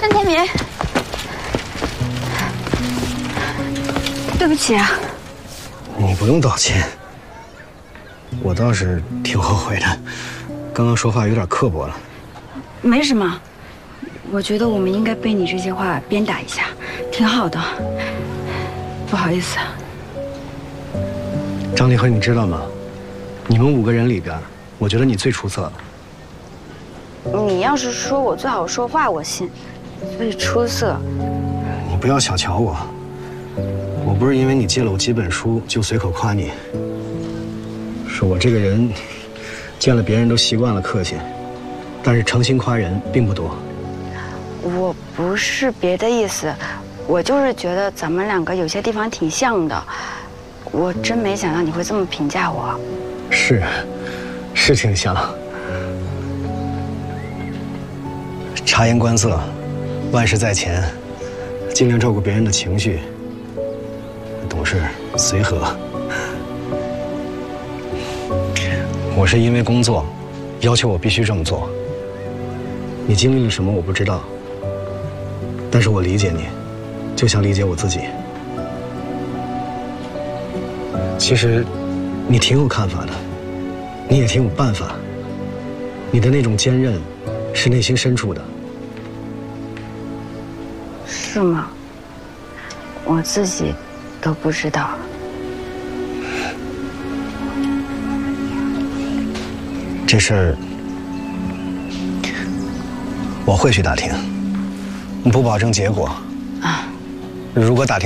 陈天明，对不起啊。 你不用道歉，我倒是挺后悔的，刚刚说话有点刻薄了。 没什么，我觉得我们应该被你这些话鞭打一下，挺好的。不好意思。 张立和，你知道吗？你们5个人里边，我觉得你最出色了。 你要是说我最好说话，我信。最出色。 你不要小瞧我，我不是因为你借了我几本书就随口夸你。是我这个人，见了别人都习惯了客气，但是诚心夸人并不多。 我不是别的意思，我就是觉得咱们2个有些地方挺像的。我真没想到你会这么评价我。是挺像。察言观色，万事在前，尽量照顾别人的情绪，懂事随和。我是因为工作，要求我必须这么做。你经历了什么我不知道，但是我理解你，就像理解我自己。其实，你挺有看法的，你也挺有办法。你的那种坚韧，是内心深处的。是吗？我自己都不知道。这事儿我会去打听，不保证结果。啊，如果打听